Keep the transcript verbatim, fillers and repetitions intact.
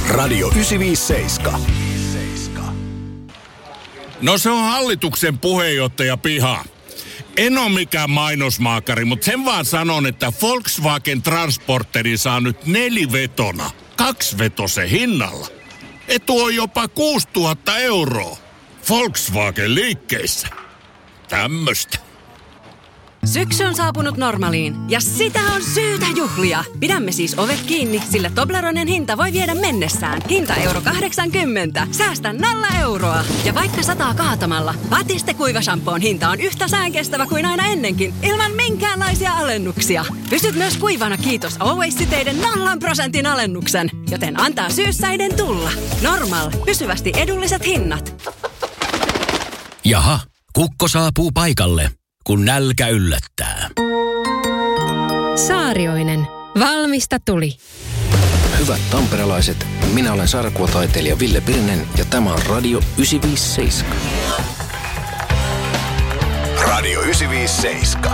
Radio yhdeksänsataaviisikymmentäseitsemän. No se on hallituksen puheenjohtaja Piha. En ole mikään mainosmaakari, mutta sen vaan sanon, että Volkswagen Transporteri saa nyt nelivetona, kaksivetosen hinnalla. Etu on jopa kuusituhatta euroa. Volkswagen liikkeissä. Tämmöstä. Syksy on saapunut Normaliin ja sitä on syytä juhlia. Pidämme siis ovet kiinni, sillä Tobleronen hinta voi viedä mennessään. Hinta euro kahdeksankymmentä. Säästä nolla euroa. Ja vaikka sataa kaatamalla, Batiste kuivashampoon hinta on yhtä säänkestävä kuin aina ennenkin, ilman minkäänlaisia alennuksia. Pysyt myös kuivana kiitos Always-siteiden nollan prosentin alennuksen. Joten antaa syyssäiden tulla. Normal. Pysyvästi edulliset hinnat. Jaha, kukko saapuu paikalle, kun nälkä yllättää. Saarioinen. Valmista tuli. Hyvät tamperelaiset, minä olen sarjakuvataiteilija Ville Pirinen ja tämä on Radio yhdeksänsataaviisikymmentäseitsemän. Radio yhdeksänsataaviisikymmentäseitsemän.